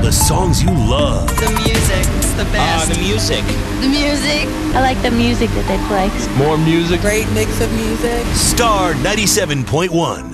the songs you love. The music, it's the best. The music. The music. I like the music that they play. More music. Great mix of music. Star 97.1.